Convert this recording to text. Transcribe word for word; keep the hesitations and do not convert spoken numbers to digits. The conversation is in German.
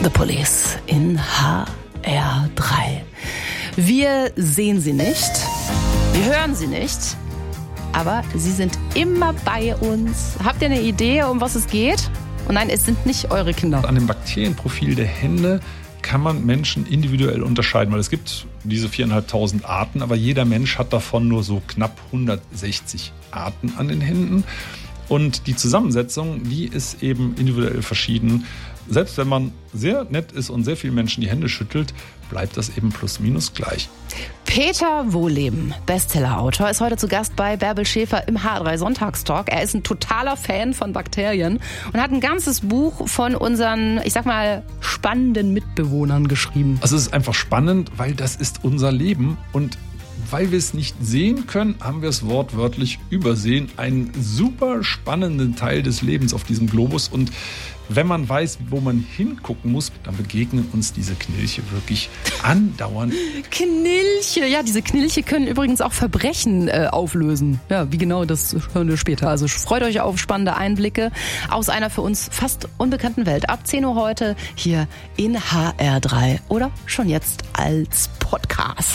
The Police in H R drei. Wir sehen sie nicht, wir hören sie nicht, aber sie sind immer bei uns. Habt ihr eine Idee, um was es geht? Und nein, es sind nicht eure Kinder. An dem Bakterienprofil der Hände kann man Menschen individuell unterscheiden, weil es gibt diese viertausendfünfhundert Arten, aber jeder Mensch hat davon nur so knapp hundertsechzig Arten an den Händen. Und die Zusammensetzung, die ist eben individuell verschieden. Selbst wenn man sehr nett ist und sehr vielen Menschen die Hände schüttelt, bleibt das eben plus minus gleich. Peter Wohleben, Bestsellerautor, ist heute zu Gast bei Bärbel Schäfer im H R drei Sonntagstalk. Er ist ein totaler Fan von Bakterien und hat ein ganzes Buch von unseren, ich sag mal, spannenden Mitbewohnern geschrieben. Also es ist einfach spannend, weil das ist unser Leben und weil wir es nicht sehen können, haben wir es wortwörtlich übersehen. Einen super spannenden Teil des Lebens auf diesem Globus. Und wenn man weiß, wo man hingucken muss, dann begegnen uns diese Knilche wirklich andauernd. Knilche, ja, diese Knilche können übrigens auch Verbrechen äh, auflösen. Ja, wie genau, das hören wir später. Also freut euch auf spannende Einblicke aus einer für uns fast unbekannten Welt. Ab zehn Uhr heute hier in H R drei oder schon jetzt als Podcast.